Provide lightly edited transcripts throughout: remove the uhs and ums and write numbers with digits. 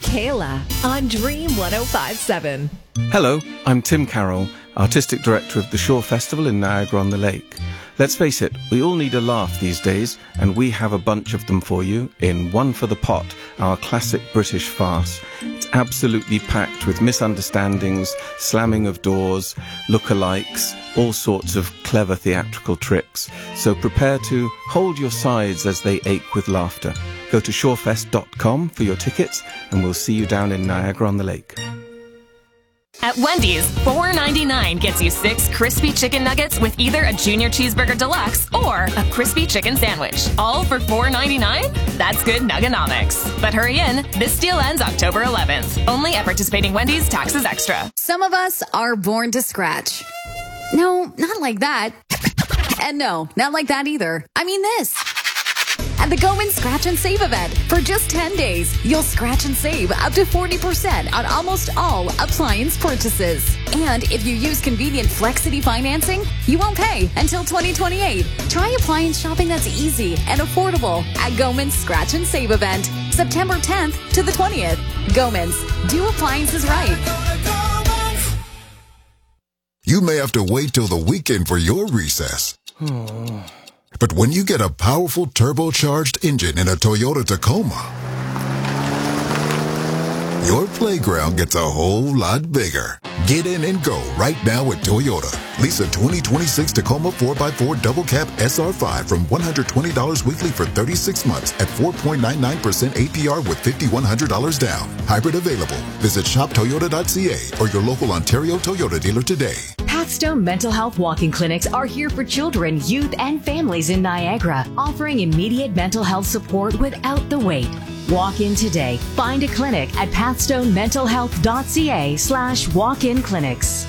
Kayla on Dream 105.7. Hello, I'm Tim Carroll, Artistic Director of the Shore Festival in Niagara-on-the-Lake. Let's face it, we all need a laugh these days, and we have a bunch of them for you in One for the Pot, our classic British farce. It's absolutely packed with misunderstandings, slamming of doors, lookalikes, all sorts of clever theatrical tricks. So prepare to hold your sides as they ache with laughter. Go to shorefest.com for your tickets, and we'll see you down in Niagara-on-the-Lake. At Wendy's, $4.99 gets you 6 crispy chicken nuggets with either a Junior Cheeseburger Deluxe or a crispy chicken sandwich. All for $4.99? That's good nuggonomics. But hurry in, this deal ends October 11th. Only at participating Wendy's, taxes extra. Some of us are born to scratch. No, not like that. And no, not like that either. I mean this. At the Goman Scratch and Save event. For just 10 days, you'll scratch and save up to 40% on almost all appliance purchases. And if you use convenient Flexity financing, you won't pay until 2028. Try appliance shopping that's easy and affordable at Goman's Scratch and Save event, September 10th to the 20th. Goman's, do appliances right. You may have to wait till the weekend for your recess. But when you get a powerful turbocharged engine in a Toyota Tacoma, your playground gets a whole lot bigger. Get in and go right now at Toyota. Lease a 2026 Tacoma 4x4 Double Cab SR5 from $120 weekly for 36 months at 4.99% APR with $5,100 down. Hybrid available. Visit shoptoyota.ca or your local Ontario Toyota dealer today. Pathstone Mental Health Walk-in Clinics are here for children, youth, and families in Niagara, offering immediate mental health support without the wait. Walk in today. Find a clinic at pathstonementalhealth.ca/walk-in clinics.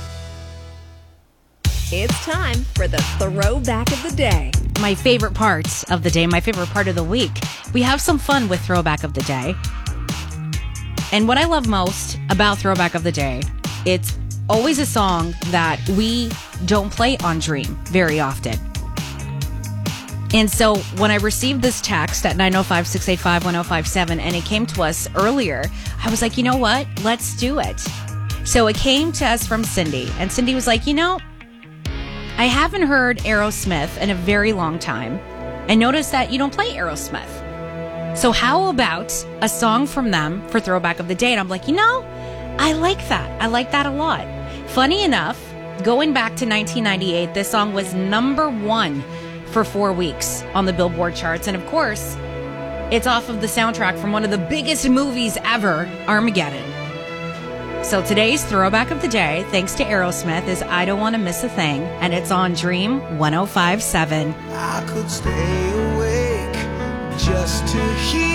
It's time for the throwback of the day. My favorite part of the day, my favorite part of the week. We have some fun with Throwback of the Day. And what I love most about Throwback of the Day, it's always a song that we don't play on Dream very often. And so when I received this text at 905-685-1057 and it came to us earlier, I was like, you know what? Let's do it. So it came to us from Cindy, and Cindy was like, I haven't heard Aerosmith in a very long time and noticed that you don't play Aerosmith. So how about a song from them for Throwback of the Day? And I'm like, I like that. I like that a lot. Funny enough, going back to 1998, this song was number 1 for 4 weeks on the Billboard charts. And of course, it's off of the soundtrack from one of the biggest movies ever, Armageddon. So today's Throwback of the Day, thanks to Aerosmith, is I Don't Want to Miss a Thing, and it's on Dream 105.7. I could stay awake just to hear